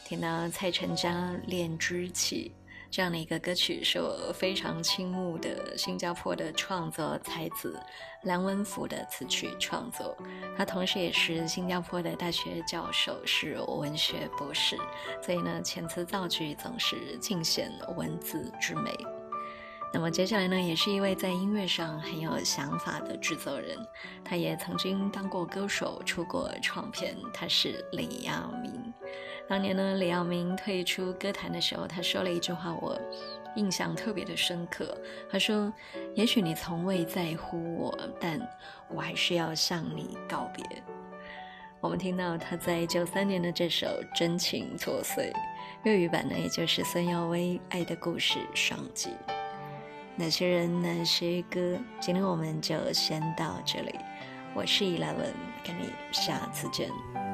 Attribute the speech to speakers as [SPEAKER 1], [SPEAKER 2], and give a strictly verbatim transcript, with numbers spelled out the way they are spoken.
[SPEAKER 1] 听到蔡成家《恋之起》这样的一个歌曲，是我非常倾慕的新加坡的创作才子梁文福的词曲创作。他同时也是新加坡的大学教授，是文学博士，所以呢，遣词造句总是尽显文字之美。那么接下来呢，也是一位在音乐上很有想法的制作人，他也曾经当过歌手，出过唱片，他是李耀明。当年呢，李耀明退出歌坛的时候，他说了一句话，我印象特别的深刻。他说：“也许你从未在乎我，但我还是要向你告别。”我们听到他在九三年的这首《真情作祟》，粤语版呢，也就是孙耀威《爱的故事》上集。哪些人，哪些歌？今天我们就先到这里。我是伊莱文，跟你下次见。